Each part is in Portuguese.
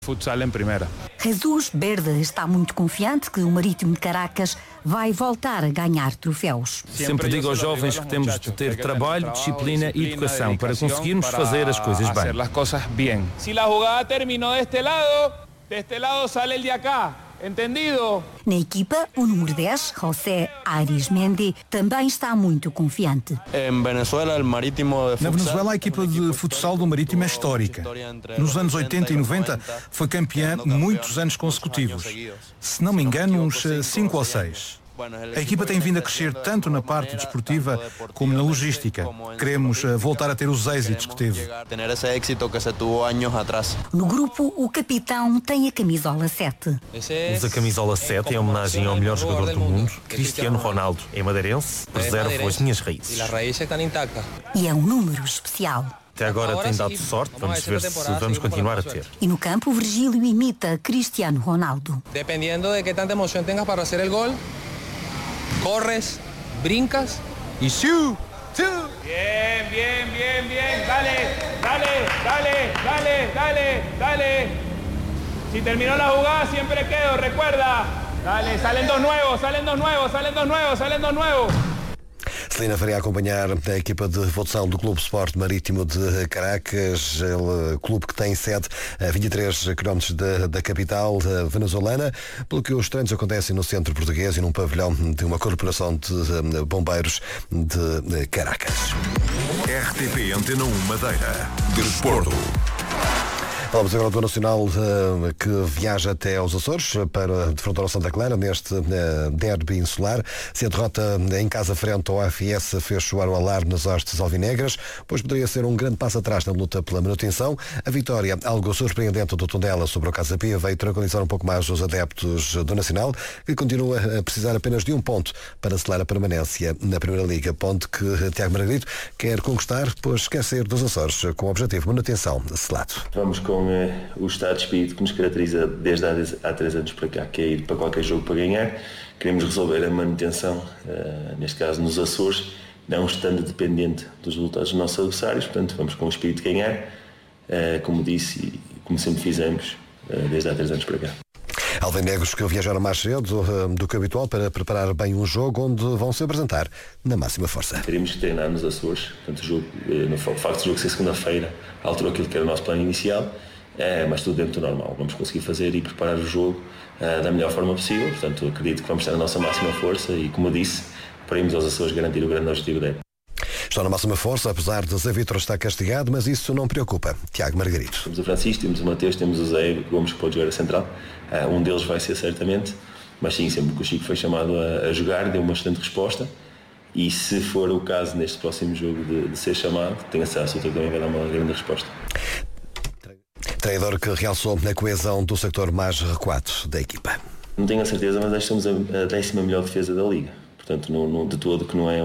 Futsal em primeira. Jesus Berde está muito confiante que o Marítimo de Caracas vai voltar a ganhar troféus. Sempre digo aos jovens que temos de ter trabalho, disciplina e educação para conseguirmos fazer as coisas bem. Se a jogada terminou deste lado sale el de acá. Entendido? Na equipa, o número 10, José Arismendi, também está muito confiante. Na Venezuela, a equipa de futsal do Marítimo é histórica. Nos anos 80 e 90 foi campeã muitos anos consecutivos. Se não me engano, uns 5 ou 6. A equipa tem vindo a crescer tanto na parte desportiva como na logística. Queremos voltar a ter os êxitos que teve. No grupo, o capitão tem a camisola 7. Usa a camisola 7 em homenagem ao melhor jogador do mundo, Cristiano Ronaldo. É madeirense, preservo as minhas raízes. E é um número especial. Até agora tem dado sorte, vamos ver se vamos continuar a ter. E no campo, o Virgílio imita Cristiano Ronaldo. Dependendo de que tanta emoção tenhas para fazer o gol, corres, brincas y ¡siu! Bien. Dale. Si terminó la jugada, siempre quedo, recuerda. Dale, salen dos nuevos. Celina Faria a acompanhar a equipa de futsal do Clube Sport Marítimo de Caracas, clube que tem sede a 23 km da capital venezuelana, pelo que os treinos acontecem no centro português e num pavilhão de uma corporação de bombeiros de Caracas. RTP Antena 1 Madeira. Desporto. Falamos agora do Nacional que viaja até aos Açores para defrontar o Santa Clara neste derby insular. Se a derrota em casa frente ao AFS fez soar o alarme nas hostes alvinegras, pois poderia ser um grande passo atrás na luta pela manutenção. A vitória, algo surpreendente do Tondela sobre o Casa Pia, veio tranquilizar um pouco mais os adeptos do Nacional, que continua a precisar apenas de um ponto para selar a permanência na Primeira Liga, ponto que Tiago Margarito quer conquistar, pois quer sair dos Açores com o objetivo de manutenção selado. Vamos com o estado de espírito que nos caracteriza desde há 3 anos para cá, que é ir para qualquer jogo para ganhar. Queremos resolver a manutenção, neste caso nos Açores, não estando dependente dos resultados dos nossos adversários, portanto vamos com o espírito de ganhar, como disse e como sempre fizemos desde há 3 anos para cá. Alvinegros que viajaram mais cedo do que habitual para preparar bem um jogo onde vão se apresentar na máxima força. Teremos que treinar nos Açores, portanto o jogo, no facto do jogo ser segunda-feira, alterou aquilo que era o nosso plano inicial, mas tudo dentro do normal. Vamos conseguir fazer e preparar o jogo da melhor forma possível, portanto acredito que vamos estar na nossa máxima força e, como eu disse, para irmos aos Açores garantir o grande objetivo dele. Está na máxima força, apesar de Zé Vítor estar castigado, mas isso não preocupa. Tiago Margarito. Temos o Francisco, temos o Mateus, temos o Zé Gomes que pode jogar a central. Um deles vai ser certamente, mas sim, sempre que o Chico foi chamado a jogar, deu uma excelente resposta. E se for o caso neste próximo jogo de ser chamado, tenho a certeza que também vai dar uma grande resposta. Treinador que realçou na coesão do sector mais recuado da equipa. Não tenho a certeza, mas acho que somos a 10ª melhor defesa da Liga. Portanto, de todo que não é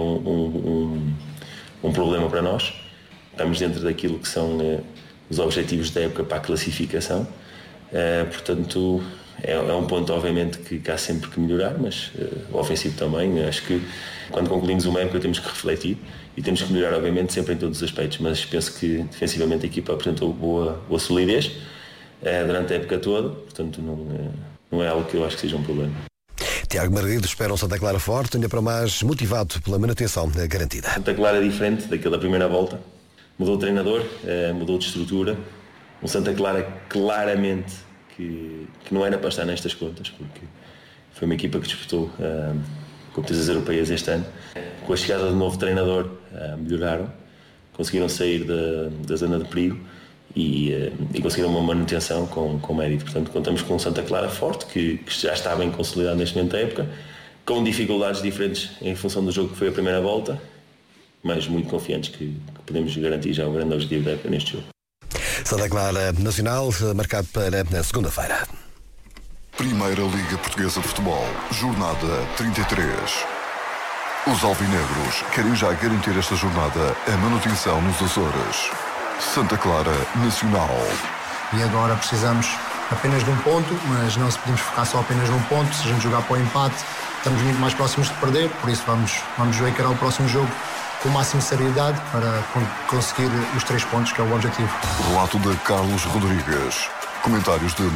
um problema para nós. Estamos dentro daquilo que são os objetivos da época para a classificação. Portanto, é um ponto obviamente que há sempre que melhorar, mas o ofensivo também. Acho que quando concluímos uma época temos que refletir e temos que melhorar obviamente sempre em todos os aspectos, mas penso que defensivamente a equipa apresentou boa solidez durante a época toda, portanto não é algo que eu acho que seja um problema. Tiago Margarito espera um Santa Clara forte, ainda para mais motivado pela manutenção garantida. Santa Clara é diferente daquela primeira volta, mudou o treinador, mudou de estrutura, um Santa Clara claramente que não era para estar nestas contas, porque foi uma equipa que disputou competições europeias este ano. Com a chegada do novo treinador melhoraram, conseguiram sair da zona de perigo e conseguiram uma manutenção com mérito. Portanto, contamos com um Santa Clara forte, que já está bem consolidado neste momento da época, com dificuldades diferentes em função do jogo que foi a primeira volta, mas muito confiantes que podemos garantir já o grande objetivo da época neste jogo. Santa Clara Nacional, marcado para a segunda-feira. Primeira Liga Portuguesa de Futebol, jornada 33. Os alvinegros querem já garantir esta jornada a manutenção nos Açores. Santa Clara Nacional. E agora precisamos apenas de um ponto, mas não se podemos focar só apenas num ponto. Se a gente jogar para o empate, estamos muito mais próximos de perder, por isso vamos ver que era o próximo jogo com o máximo de seriedade para conseguir os 3 pontos, que é o objetivo. Relato de Carlos Rodrigues. Comentários de